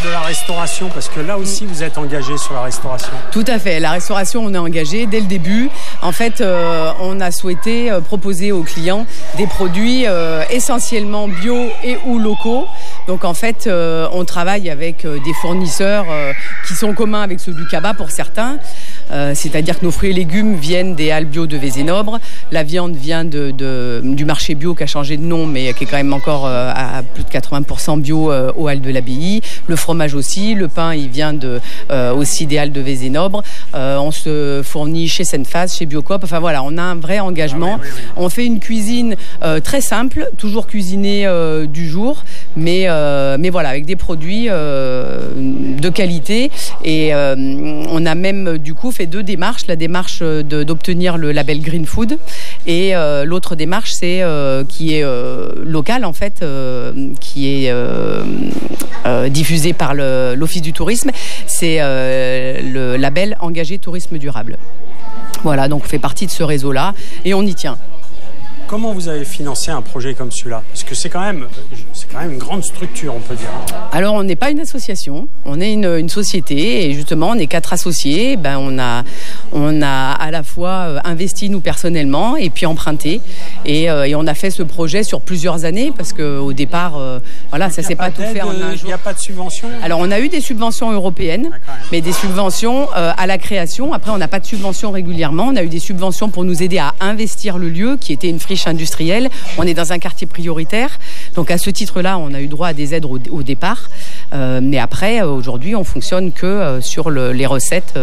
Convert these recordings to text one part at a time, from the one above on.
de la restauration, parce que là aussi vous êtes engagé sur la restauration. Tout à fait, la restauration on est engagé dès le début. En fait, on a souhaité proposer aux clients des produits essentiellement bio et ou locaux. Donc en fait, on travaille avec des fournisseurs qui sont communs avec ceux du Cabas pour certains. C'est-à-dire que nos fruits et légumes viennent des halles bio de Vézénobre. La viande vient du marché bio qui a changé de nom, mais qui est quand même encore à plus de 80% bio aux halles de l'Abbaye. Le fromage aussi. Le pain, il vient aussi des halles de Vézénobre. On se fournit chez Senfaz, chez Biocoop. Enfin voilà, on a un vrai engagement. Oui. On fait une cuisine très simple, toujours cuisinée du jour, mais voilà, avec des produits de qualité. Et on a même du coup fait 2 démarches. La démarche d'obtenir le label Green Food et l'autre démarche c'est qui est locale en fait, qui est diffusée par l'Office du tourisme. C'est le label Engagé Tourisme Durable. Voilà, donc on fait partie de ce réseau-là et on y tient. Comment vous avez financé un projet comme celui-là ? Parce que c'est quand même une grande structure, on peut dire. Alors, on n'est pas une association, on est une société et justement, on est 4 associés. On a à la fois investi nous personnellement et puis emprunté. Et on a fait ce projet sur plusieurs années parce qu'au départ, voilà, ça ne s'est pas tout fait en un jour. Il n'y a pas de subvention ? Alors, on a eu des subventions européennes, mais des subventions à la création. Après, on n'a pas de subventions régulièrement. On a eu des subventions pour nous aider à investir le lieu qui était une friche industrielle. On est dans un quartier prioritaire. Donc, à ce titre-là, on a eu droit à des aides au départ. Mais après, aujourd'hui, on fonctionne que sur les recettes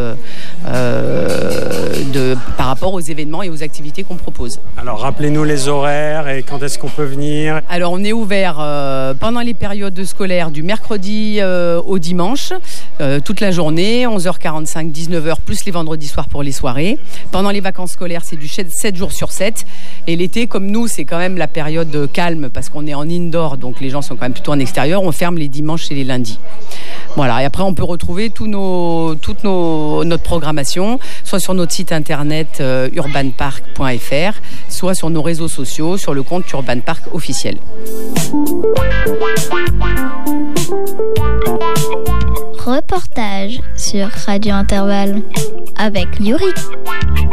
par rapport aux événements et aux activités qu'on propose. Alors, rappelez-nous les horaires et quand est-ce qu'on peut venir ? Alors, on est ouvert pendant les périodes scolaires du mercredi au dimanche, toute la journée, 11h45, 19h, plus les vendredis soirs pour les soirées. Pendant les vacances scolaires, c'est du 7 jours sur 7. Et l'été, comme nous, c'est quand même la période calme parce qu'on est en indoor, donc les gens sont quand même plutôt en extérieur. On ferme les dimanches et les lundis. Voilà, et après on peut retrouver toute notre programmation, soit sur notre site internet urbanpark.fr, soit sur nos réseaux sociaux, sur le compte Urban Park officiel. Reportage sur Radio Intervalle avec Yuri.